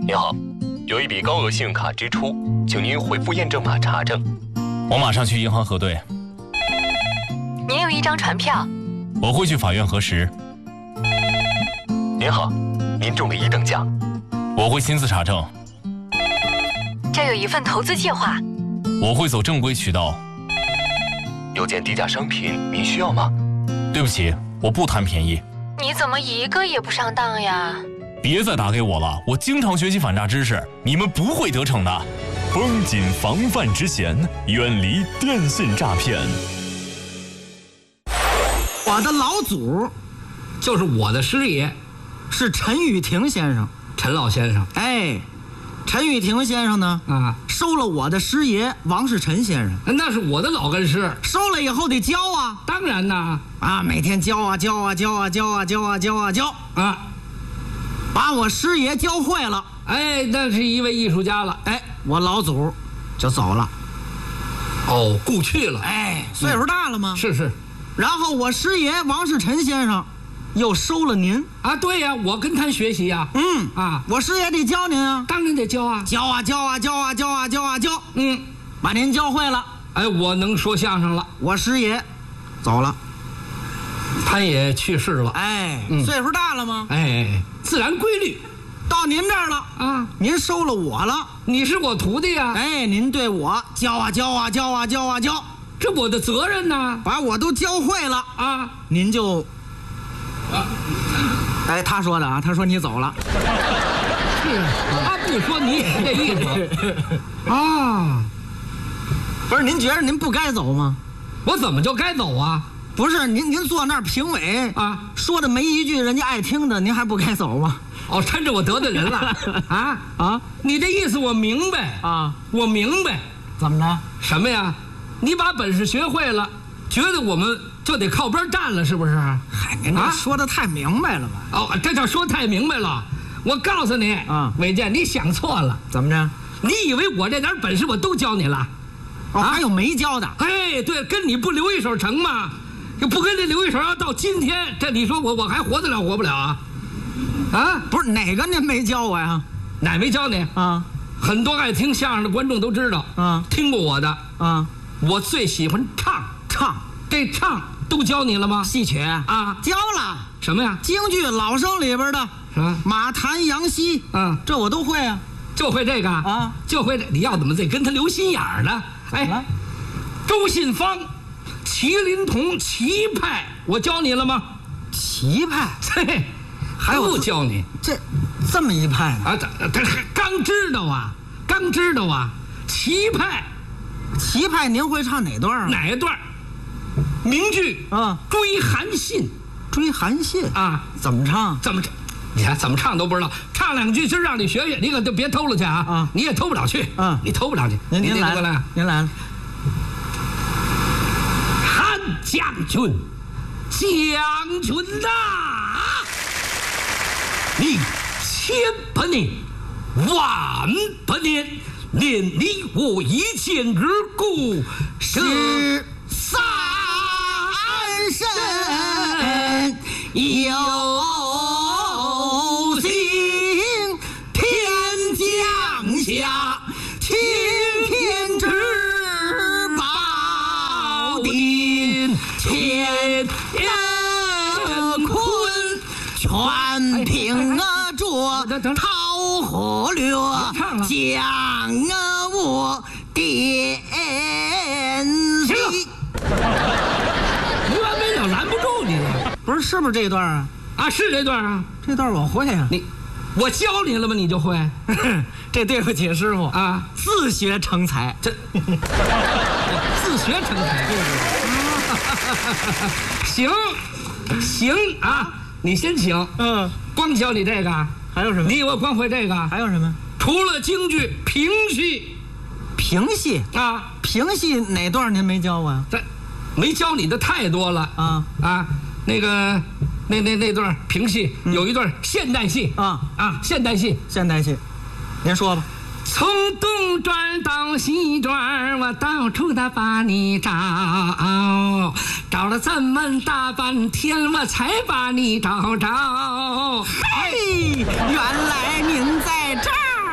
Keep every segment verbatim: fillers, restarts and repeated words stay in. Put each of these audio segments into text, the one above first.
您好，有一笔高额信用卡支出，请您回复验证码查证。 我马上去银行核对。 您有一张传票， 我会去法院核实。 您好，您中了一等奖， 我会亲自查证。 这有一份投资计划， 我会走正规渠道。 有件低价商品，您需要吗？ 对不起，我不贪便宜。 你怎么一个也不上当呀？ 别再打给我了，我经常学习反诈知识，你们不会得逞的。 绷紧防范之嫌，远离电信诈骗。 我的老祖就是我的师爷， 是陈玉婷先生。 陈老先生。 哎，陈玉婷先生呢？ 啊， 收了我的师爷王世臣先生。 那是我的老根师， 收了以后得教啊。 当然呐。 啊，每天教啊教啊教啊教啊教啊教啊教啊， 把我师爷教会了。 哎，那是一位艺术家了。 哎，我老祖就走了。 哦，故去了。 哎，岁数大了吗？ 嗯、是是。 然后我师爷王世臣先生又收了您啊。对呀，我跟他学习呀。 嗯啊， 我师爷得教您啊。 当然得教啊， 教啊教啊教啊教啊教啊教。 嗯， 把您教会了。 哎，我能说相声了。 我师爷走了， 他也去世了。 哎， 嗯、 岁数大了吗？ 哎，自然规律。 到您这儿了啊， 您收了我了， 你是我徒弟呀。 哎，您对我教啊教啊教啊教啊教， 这我的责任呢， 把我都教会了啊， 您就，啊，哎，他说的啊，他说你走了， 是，他不说你也这意思啊， 不是？您觉得您不该走吗？ 我怎么就该走啊？ 不是，您您坐那儿评委啊， 说的没一句人家爱听的，您还不该走吗？ 哦，趁着我得罪人了啊啊！你这意思我明白啊， 我明白。 怎么着？ 什么呀？你把本事学会了，觉得我们就得靠边站了，是不是？ 嗨，您这说的太明白了吧？ 哦，这叫说太明白了。我告诉你啊， 伟健，你想错了。 怎么着？ 你以为我这点本事我都教你了？ 哦，还有没教的？ 哎，对，跟你不留一手成吗？就不跟你留一手，要到今天，这你说我我还活得了活不了啊？啊， 不是哪个您没教我呀？ 哪没教你啊？ 很多爱听相声的观众都知道啊， 听过我的啊。 我最喜欢唱唱， 这唱都教你了吗？ 戏曲啊， 教了。 什么呀？ 京剧老生里边的什么马谭杨希， 嗯， 这我都会啊。 就会这个啊， 就会这。你要怎么得跟他留心眼儿呢？哎，周信芳、麒麟童、齐派，我教你了吗？ 齐派， 嘿，还不教你这这么一派呢？ 啊，他他刚知道啊，刚知道啊。齐派， 齐派，您会唱哪段啊？ 哪一段？名句啊， 追韩信， 追韩信啊， 怎么唱？ 怎么唱？你看怎么唱都不知道，唱两句今儿让你学学，你可就别偷了去啊！啊，你也偷不了去， 嗯， 你偷不了去。 您您来了， 您来了。 韩将军，将军呐，你千百年，万百年，连你我一见而故， 是三神有幸天降下青天之宝鼎，千坤全凭啊着桃河略，将我点息。 没完没了，拦不住你了。 不是，是不是这一段啊？ 啊，是这段啊， 这段我会啊。 你，我教你了吗？你就会？ 这对不起师傅啊， 自学成才。 这自学成才。行，行啊，你先请。 嗯， 光教你这个， 还有什么？ 你以为光会这个？ 还有什么？ 除了京剧评戏， 评戏啊， 评戏哪段您没教我呀？ 这没教你的太多了啊啊！那个那那那段评戏、嗯、有一段现代戏啊啊，现代戏， 现代戏，您说吧。 从东转到西转，我到处的把你找，找了这么大半天，我才把你找着。 嘿，原来您在这儿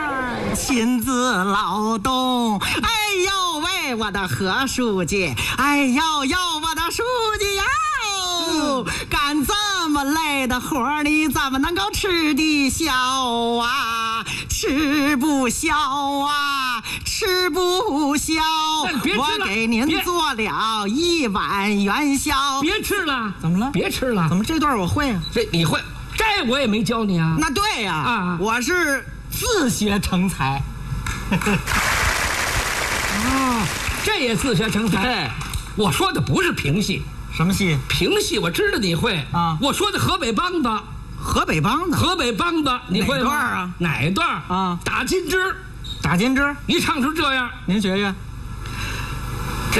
亲自劳动。哎呦喂，我的何书记，哎呦呦，我的书记呀！嗯、干这么累的活儿，你怎么能够吃得消啊？吃不消啊，吃不消！我给您做了一碗元宵。 别吃了， 怎么了？ 别吃了， 怎么这段我会啊？ 这你会？这我也没教你啊。 那对呀、啊， 啊， 我是自学成才。 哦，这也自学成才。 对， 我说的不是评戏。 什么戏？ 评戏我知道你会啊。 我说的河北梆子。 河北梆子。 河北梆子你会吗？ 哪段啊？ 哪段啊？ 打金枝。 打金枝。 你唱出这样， 您学学。